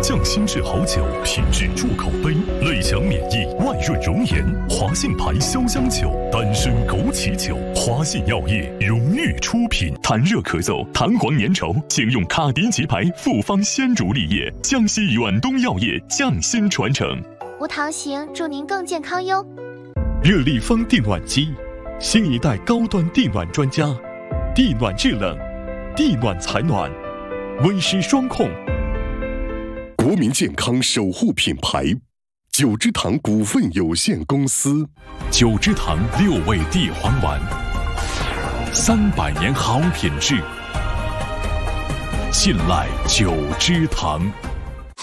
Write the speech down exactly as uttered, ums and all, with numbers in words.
匠心制好酒，品质住口杯，内强免疫，外润容颜。华信牌潇湘酒，丹参枸杞酒，华信药业荣誉出品。痰热咳嗽、弹簧粘稠，请用卡迪奇牌复方鲜竹沥液。江西远东药业匠心传承。 无糖型，祝您更健康哟。 热力风地暖机，新一代高端地暖专家，地暖制冷，地暖采暖，温湿双控。 国民健康守护品牌，九芝堂股份有限公司。 九芝堂六味地黄丸，三百年好品质，信赖九芝堂。